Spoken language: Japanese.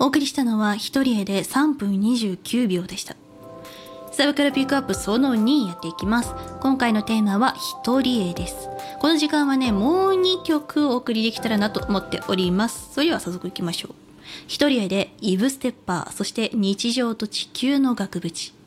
お送りしたのは一人絵で3分29秒でした。サブカルピックアップその2やっていきます。今回のテーマは一人絵です。この時間はね、もう2曲お送りできたらなと思っております。それでは早速いきましょう。一人絵でイブステッパー、そして日常と地球の額縁。